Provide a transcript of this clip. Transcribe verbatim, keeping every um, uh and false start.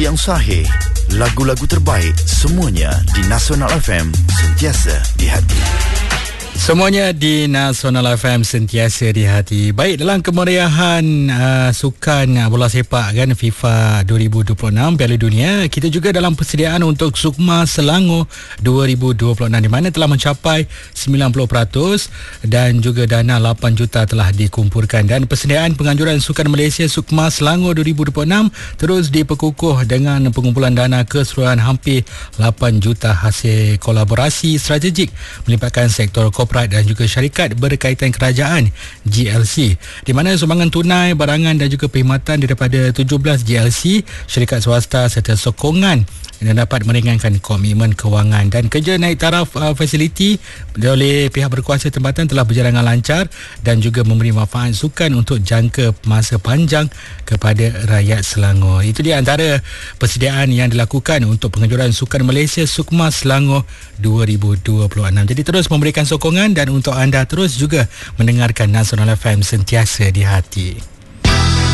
Yang sahih, lagu-lagu terbaik, semuanya di Nasional F M, sentiasa di hati. Semuanya di Nasional F M, sentiasa di hati. Baik, dalam kemeriahan uh, sukan uh, bola sepak kan FIFA dua ribu dua puluh enam Piala Dunia, kita juga dalam persediaan untuk Sukma Selangor dua ribu dua puluh enam di mana telah mencapai sembilan puluh peratus dan juga dana lapan juta telah dikumpulkan, dan persediaan penganjuran sukan Malaysia Sukma Selangor dua ribu dua puluh enam terus diperkukuh dengan pengumpulan dana keseluruhan hampir lapan juta hasil kolaborasi strategik melibatkan sektor korporat dan juga syarikat berkaitan kerajaan G L C, di mana sumbangan tunai, barangan dan juga perkhidmatan daripada tujuh belas G L C, syarikat swasta serta sokongan yang dapat meringankan komitmen kewangan, dan kerja naik taraf uh, fasiliti oleh pihak berkuasa tempatan telah berjalan dengan lancar dan juga memberi manfaat sukan untuk jangka masa panjang kepada rakyat Selangor. Itu dia antara persediaan yang dilakukan untuk penganjuran sukan Malaysia Sukma Selangor dua ribu dua puluh enam. Jadi terus memberikan sokongan, dan untuk anda terus juga mendengarkan Nasional F M, sentiasa di hati.